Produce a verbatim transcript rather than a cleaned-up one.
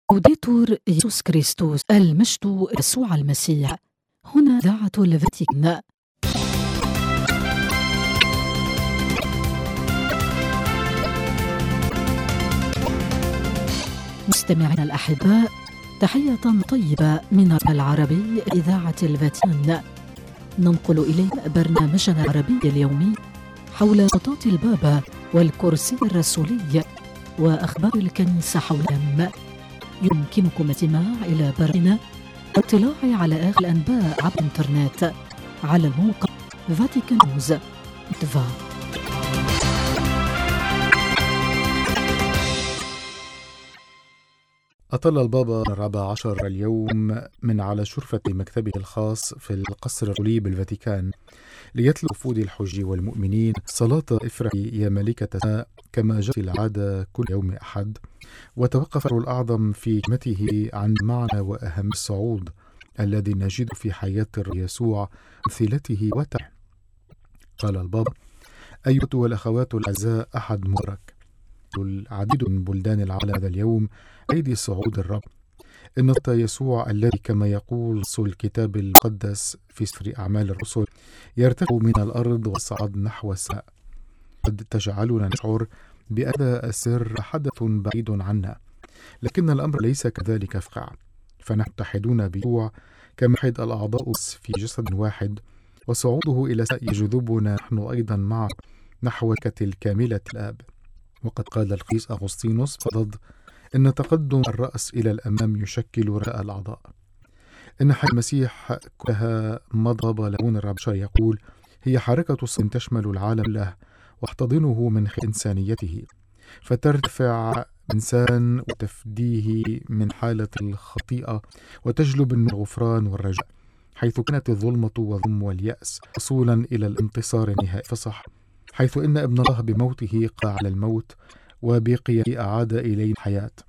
لوديتور يسوع كريستوس، المجد يسوع المسيح. هنا إذاعة الفاتيكان. مستمعينا الأحباء، تحية طيبة من العربي إذاعة الفاتيكان. ننقل إليكم برنامجنا العربي اليومي حول خطوات البابا والكرسي الرسولي وأخبار الكنيسة حول العالم. يمكنكم الاستماع إلى برنامجنا والاطلاع على آخر الأنباء عبر الإنترنت على الموقع فاتيكان نيوز دوت في. أطل البابا الرابع عشر اليوم من على شرفة مكتبه الخاص في القصر الرسولي بالفاتيكان ليتلو وفود الحج والمؤمنين صلاة افرحي يا ملكة السماء كما جرت العادة كل يوم أحد. وتوقف الأعظم في كلمته عن معنى وأهم الصعود الذي نجد في حياة يسوع أمثلته وتعليمه. قال البابا: أيها الأخوات الأعزاء، أحد مبارك. العديد من بلدان العالم هذا اليوم عيد صعود الرب. إن يسوع الذي كما يقول الكتاب المقدس في سفر أعمال الرسل يرتفع من الأرض وصعد نحو السماء، قد تجعلنا نشعر بأن السر حدث بعيد عنا، لكن الأمر ليس كذلك فقع، فنحن متحدون بيسوع كمحد الأعضاء في جسد واحد، وصعوده إلى السماء يجذبنا نحن أيضا معه نحو كتل كاملة الآب. وقد قال القديس أغسطينوس فضد إن تقدم الرأس إلى الأمام يشكل رأى الأعضاء. إن حياة المسيح كلها مضى لون الرب يقول هي حركة صن تشمل العالم كله واحتضنه من إنسانيته، فترتفع إنسان وتفديه من حالة الخطيئة وتجلب الغفران والرجاء، حيث كانت الظلمة والظلم واليأس وصولا إلى الانتصار النهائي. فصح حيث إن ابن الله بموته قضى على الموت وبقيامه أعاد إليه الحياة.